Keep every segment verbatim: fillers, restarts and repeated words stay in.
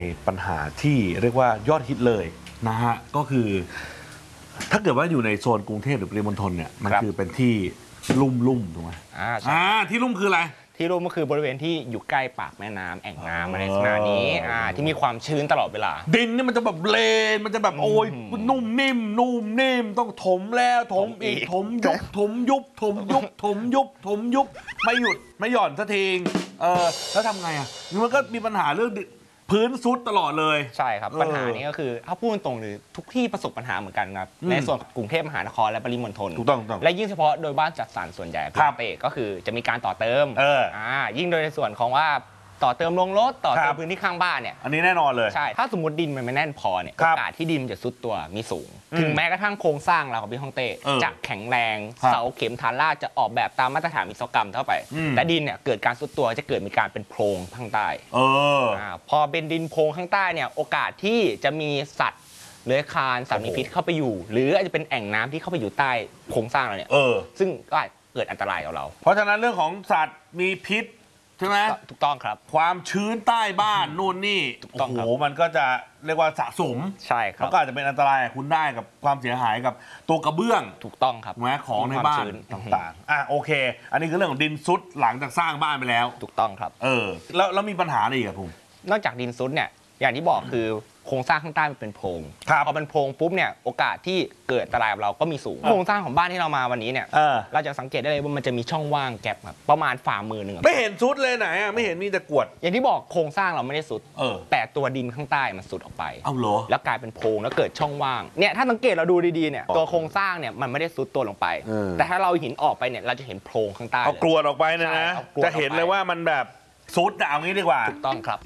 ปัญหาที่เรียกว่ายอดฮิตเลยนะฮะก็คือถ้าเกิดว่าอยู่ในโซนกรุงเทพหรือปริมณฑลเนี่ยมันคือเป็นที่ลุ่มลุ่มถูกไหมอ่าอ่าที่ลุ่มคืออะไรที่ลุ่มก็คือบริเวณที่อยู่ใกล้ปากแม่น้ำแอ่งน้ำอะไรขนาดนี้อ่าที่มีความชื้นตลอดเวลาดินนี่มันจะแบบเลนมันจะแบบโอ้ยนุ่มนิ่มนุ่มนิ่มต้องถมแล้วถมอีกถมยุบถมยุบถมยุบถมยุบถมยุบไม่หยุดไม่หย่อนสักทีเออแล้วทำไงอ่ะมันก็มีปัญหาเรื่องพื้นซุดตลอดเลยใช่ครับปัญหานี้ก็คือถ้าพูดตรงหรือทุกที่ประสบปัญหาเหมือนกันครับในส่วนกรุงเทพมหานครและปริมณฑลถูกต้องและยิ่งเฉพาะโดยบ้านจัดสรรส่วนใหญ่ครับเตก็คือจะมีการต่อเติมอ่ายิ่งโดยในส่วนของว่าต่อเติมลงรถต่อเติมพื้นที่ข้างบ้านเนี่ยอันนี้แน่นอนเลยใช่ถ้าสมมติดินมันไม่แน่นพอเนี่ยโอกาสที่ดินจะซุดตัวมีสูงถึงแม้กระทั่งโครงสร้างเราของพี่ฮ่องเต้จะแข็งแรงเสาเข็มฐานรากจะออกแบบตามมาตรฐานวิศวกรรมเท่าไปแต่ดินเนี่ยเกิดการซุดตัวจะเกิดมีการเป็นโพรงข้างใต้เออพอเป็นดินโพรงข้างใต้เนี่ยโอกาสที่จะมีสัตว์เลื้อยคลานสัตว์มีพิษเข้าไปอยู่หรืออาจจะเป็นแอ่งน้ำที่เข้าไปอยู่ใต้โครงสร้างเราเนี่ยซึ่งก็อาจเกิดอันตรายกับเราเพราะฉะนั้นเรื่องของสัตว์มีพิษใช่ไหมถูกต้องครับความชื้นใต้บ้านนู่นนี่โอ้โหมันก็จะเรียกว่าสะสมใช่ครับก็อาจจะเป็นอันตรายคุณได้กับความเสียหายกับตัวกระเบื้องถูกต้องครับแม้ของในบ้านต่างๆอ่ะโอเคอันนี้คือเรื่องของดินซุดหลังจากสร้างบ้านไปแล้วถูกต้องครับเออแล้วแล้วมีปัญหาอะไรอีกครับผมนอกจากดินซุดเนี่ยอย่างที่บอกคือโครงสร้างข้างใต้มันเป็นโพรงพอเป็นโพรงปุ๊บเนี่ยโอกาสที่เกิดอันตรายกับเราก็มีสูงโครงสร้างของบ้านที่เรามาวันนี้เนี่ยเราจะสังเกตได้เลยว่ามันจะมีช่องว่างแกลบครับประมาณฝ่ามือหนึ่งไม่เห็นซุดเลยไหนอ่ะไม่เห็นมีแต่กวดอย่างที่บอกโครงสร้างเราไม่ได้ซุดแต่ตัวดินข้างใต้มันซุดออกไปเอาเหรอแล้วกลายเป็นโพรงแล้วเกิดช่องว่างเนี่ยถ้าสังเกตเราดูดีๆเนี่ยตัวโครงสร้างเนี่ยมันไม่ได้ซุดตัวลงไปแต่ถ้าเราหินออกไปเนี่ยเราจะเห็นโพรงข้างใต้เอากรวดออกไปนะนะจะเห็นเลยว่ามันแบบซุดเอางี้ดีกว่าถูกต้องครับ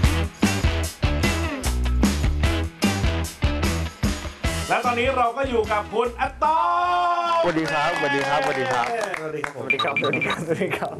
แล้วตอนนี้เราก็อยู่กับคุณอัตโต้สวัสดีครับสวัสดีครับสวัสดีครับสวัสดีครับสวัสดีครับสวัสดีครับสวัสดีครับ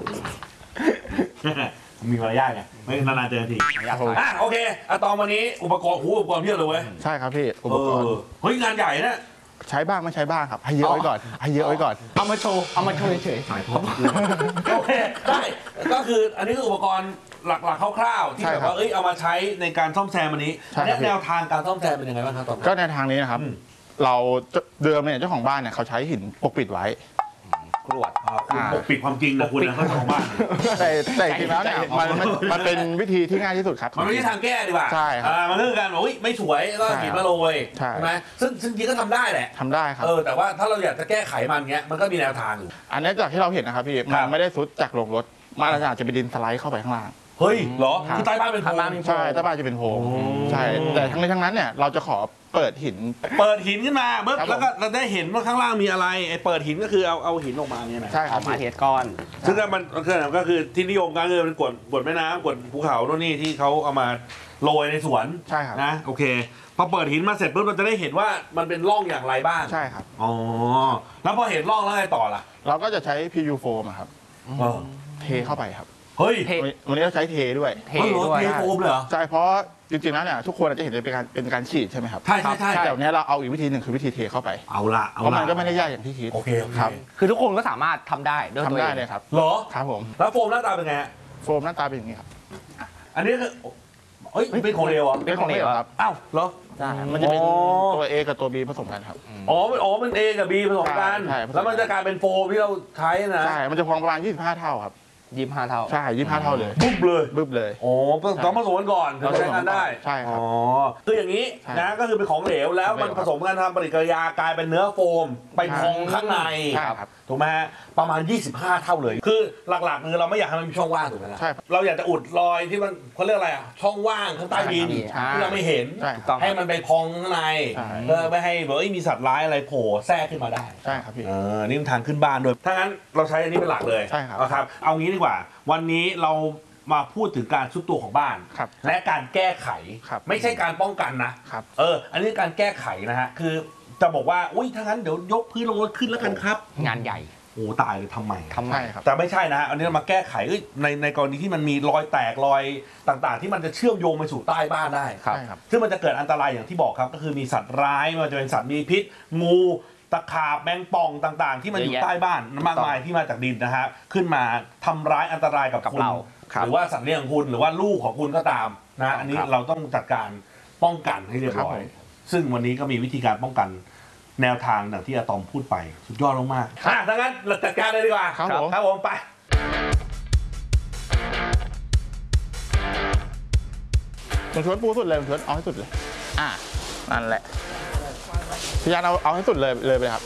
มีมารยาทไงไม่นานๆเจอทีอ่ะโอเคอัตโต้วันนี้อุปกรณ์หูอุปกรณ์เพียบเลยเว้ยใช่ครับพี่อุปกรณ์เฮ้ยงานใหญ่นะใช้บ้างไม่ใช้บ้างครับให้เยอะไว้ก่อนให้เยอะไว้ก่อนเอามาโชว์เอามาโชว์เฉยๆโอเคได้ก็คืออันนี้คืออุปกรณ์หลักๆคร่าวๆที่แบบว่าเอ้ยเอามาใช้ในการซ่อมแซมอันนี้แนวทางการซ่อมแซมเป็นยังไงบ้างครับตอนก็แนวทางนี้นะครับเราเดิมเนี่ยเจ้าของบ้านเนี่ยเขาใช้หินปกปิดไว้กรวดปกปิดความจริงนะคุณนะเจ้าของบ้านแต่แต่จริงแล้วเนี่ยมันมันเป็นวิธีที่ง่ายที่สุดครับมันไม่ใช่ทางแก้ดีกว่าใช่ครับมันเรื่องการบอกไม่สวยก็หินมาโรยใช่ไหมซึ่งจริงๆก็ทำได้แหละทำได้ครับเออแต่ว่าถ้าเราอยากจะแก้ไขมันเงี้ยมันก็มีแนวทางอยู่อันนี้จากที่เราเห็นนะครับพี่มันไม่ได้ซุดจากลงรถมันอาจจะเป็นดินสไลด์เข้าไปข้างล่างเฮ้ยเหรอคือใต้บ้านเป็นโพรงใช่ใต้บ้านจะเป็นโพรงใช่แต่ทั้งนี้ทั้งนั้นเนี่ยเราจะขอเปิดหินเปิดหินขึ้นมาเบิ้ลแล้วก็เราได้เห็นว่าข้างล่างมีอะไรไอ้เปิดหินก็คือเอาเอาหินออกมาเนี่ยนะใช่ครับมาเทสก้อนซึ่งมันก็คือที่นิยมกันคือเป็นกวดกวดแม่น้ำกวดภูเขาโน่นนี่ที่เขาเอามาโรยในสวนใช่ครับนะโอเคพอเปิดหินมาเสร็จปุ๊บเราจะได้เห็นว่ามันเป็นร่องอย่างไรบ้างใช่ครับอ๋อแล้วพอเห็นร่องแล้วไงต่อล่ะเราก็จะใช้ พี ยู โฟมครับเทเข้าไปครับเฮ้ยวันนี้เราใช้เทด้วยเทด้วยเทโฟมเลยเหรอใช่เพราะจริงๆแล้วเนี่ยทุกคนอาจจะเห็นเป็นการเป็นการฉีดใช่ไหมครับใช่ใช่ใช่แต่วันนี้เราเอาอีกวิธีหนึ่งคือวิธีเทเข้าไปเอาละเอาละเพราะมันก็ไม่ได้ยากอย่างที่คิดโอเคครับคือทุกคนก็สามารถทำได้ด้วยตัวเองทำได้เลยครับเหรอครับผมแล้วโฟมหน้าตาเป็นไงโฟมหน้าตาเป็นอย่างนี้ครับอันนี้คือเฮ้ยเป็นของเหลวเหรอเป็นของเหลวครับอ้าวเหรอใช่มันจะเป็นตัว A กับตัว B ผสมกันครับอ๋ออ๋อมัน A กับ B ผสมกันแล้วมันจะกลายเป็นโฟมที่เราใช้นะใช่มันจะพองประมาณยี่สิบห้าเท่าครับยี่สิบห้าเท่าใช่ยี่สิบห้าเท่าเลยบึ้บเลยบึ้บเลยโอ้ต้องผสมกันก่อนถึงใช้งานได้ใช่ครับอ๋อคืออย่างนี้นะก็คือเป็นของเหลวแล้วมันผสมกันทำปฏิกิริยากลายเป็นเนื้อโฟมไปพองข้างในถูกไหมฮะประมาณยี่สิบห้าเท่าเลยคือหลักๆคือเราไม่อยากให้มันมีช่องว่างถูกไหมล่ะเราอยากจะอุดรอยที่มันเขาเรียกอะไรอ่ะช่องว่างข้างใต้ดินที่เราไม่เห็นให้มันไปพองข้างในเพื่อไม่ให้แบบมีสัตว์ร้ายอะไรโผล่แทรกขึ้นมาได้ใช่ครับพี่เออนี่มันทางขึ้นบ้านด้วยถ้างั้นเราใช้อันนี้เป็นหลักเลยใช่ครับครับเอางี้ดีกว่าวันนี้เรามาพูดถึงการซุดตัวของบ้านและการแก้ไขไม่ใช่การป้องกันนะเอออันนี้การแก้ไขนะฮะคือจะบอกว่าอุ้ยถ้างั้นเดี๋ยวยกพื้นลงรถขึ้นแล้วกันครับงานใหญ่โอ้ตายเลยทำไมทำไมครับแต่ไม่ใช่นะอันนี้เรามาแก้ไขในในกรณีที่มันมีรอยแตกรอยต่างๆที่มันจะเชื่อมโยงไปสู่ใต้บ้านได้ครับซึ่งมันจะเกิดอันตรายอย่างที่บอกครับก็คือมีสัตว์ร้ายมันจะเป็นสัตว์มีพิษงูตะขาบแมงป่องต่างๆที่มันอยู่ใต้บ้านมากมายที่มาจากดินนะฮะขึ้นมาทำร้ายอันตรายกับคุณหรือว่าสัตว์เลี้ยงของคุณหรือว่าลูกของคุณก็ตามนะอันนี้เราต้องจัดการป้องกันให้เรียบร้อยซึ่งวันนี้ก็มีวิธีการป้องกันแนวทางอย่างที่อะตอมพูดไปสุดยอดมากๆอ่ะถ้างั้นเราจัดการเลยดีกว่าครับผมครับผมไปผมชวนปูสุดเลยผมชวนเอาให้สุดเลยอ่านั่นแหละพี่ยานเอาเอาให้สุดเลยเลยไปเลยครับ